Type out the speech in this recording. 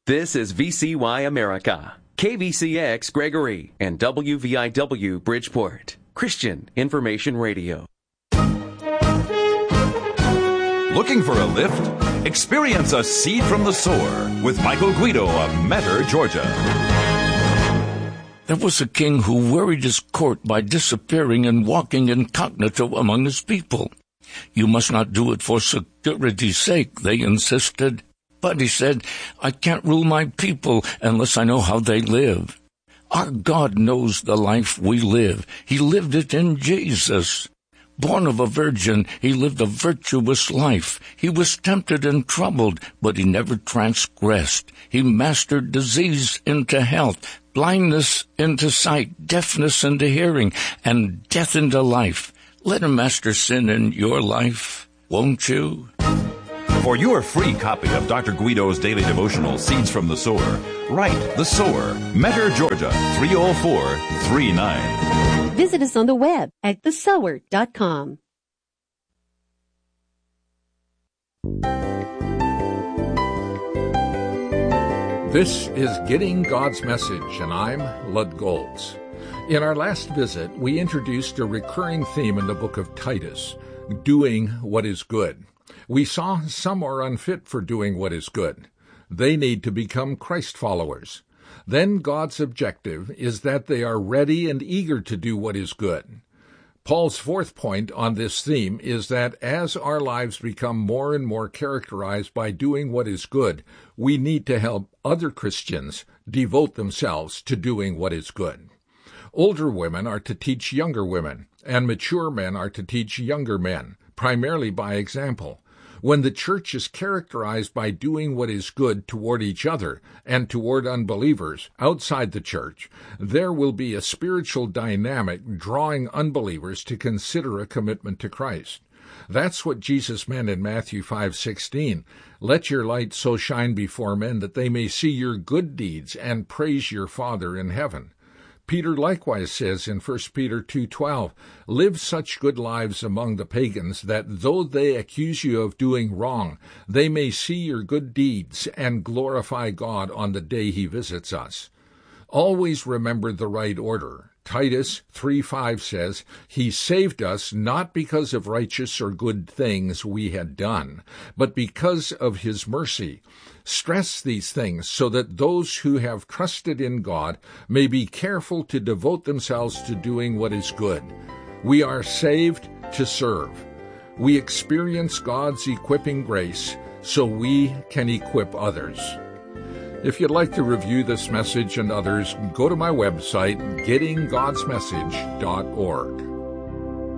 This is VCY America, KVCX Gregory, and WVIW Bridgeport, Christian Information Radio. Looking for a lift? Experience a seed from the sower with Michael Guido of Metter, Georgia. There was a king who worried his court by disappearing and walking incognito among his people. You must not do it for security's sake, they insisted. But he said, I can't rule my people unless I know how they live. Our God knows the life we live. He lived it in Jesus. Born of a virgin, he lived a virtuous life. He was tempted and troubled, but he never transgressed. He mastered disease into health, blindness into sight, deafness into hearing, and death into life. Let him master sin in your life, won't you? For your free copy of Dr. Guido's daily devotional, Seeds from the Sower, write The Sower, Metter, Georgia, 30439. Visit us on the web at thesower.com. This is Getting God's Message, and I'm Lud Goltz. In our last visit, we introduced a recurring theme in the book of Titus, doing what is good. We saw some are unfit for doing what is good. They need to become Christ followers. Then God's objective is that they are ready and eager to do what is good. Paul's fourth point on this theme is that as our lives become more and more characterized by doing what is good, we need to help other Christians devote themselves to doing what is good. Older women are to teach younger women, and mature men are to teach younger men, primarily by example. When the church is characterized by doing what is good toward each other and toward unbelievers outside the church, there will be a spiritual dynamic drawing unbelievers to consider a commitment to Christ. That's what Jesus meant in Matthew 5:16. Let your light so shine before men that they may see your good deeds and praise your Father in heaven. Peter likewise says in 1 Peter 2:12, live such good lives among the pagans that though they accuse you of doing wrong, they may see your good deeds and glorify God on the day he visits us. Always remember the right order. Titus 3:5 says, he saved us not because of righteous or good things we had done, but because of his mercy. Stress these things so that those who have trusted in God may be careful to devote themselves to doing what is good. We are saved to serve. We experience God's equipping grace so we can equip others. If you'd like to review this message and others, go to my website, gettinggodsmessage.org.